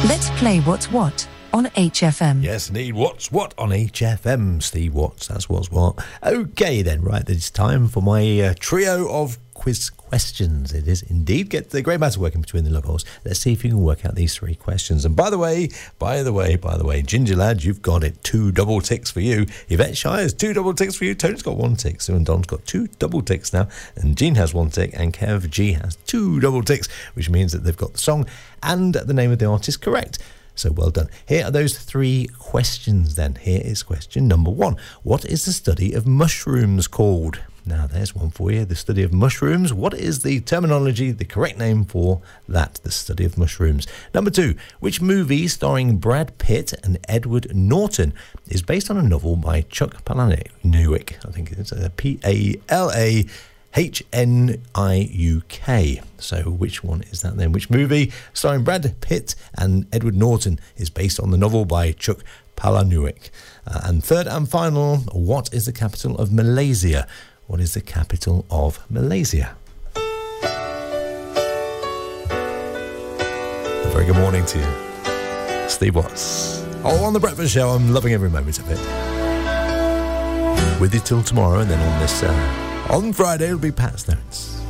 Let's play What's What on HFM. Yes, indeed. What's What on HFM. Steve Watts, that's what's what. Okay, then, right, it's time for my trio of quiz questions. It is indeed. Get the grey matter working between the love holes. Let's see if you can work out these three questions. And by the way, Ginger Lad, you've got it. 2 double ticks for you. Yvette Shires, 2 double ticks for you. Tony's got 1 tick. Sue and Don's got 2 double ticks now. And Jean has 1 tick. And Kev G has 2 double ticks, which means that they've got the song and the name of the artist correct. So well done. Here are those 3 questions then. Here is question number 1. What is the study of mushrooms called? Now, there's one for you. The study of mushrooms. What is the terminology, the correct name for that, the study of mushrooms? Number 2, which movie starring Brad Pitt and Edward Norton is based on a novel by Chuck Palahniuk? I think it's Palahniuk. So which one is that then? Which movie starring Brad Pitt and Edward Norton is based on the novel by Chuck Palahniuk? And third and final, what is the capital of Malaysia? What is the capital of Malaysia? A very good morning to you. Steve Watts. Oh, on The Breakfast Show. I'm loving every moment of it. With you till tomorrow, and then on this... on Friday, it'll be Pat Stones.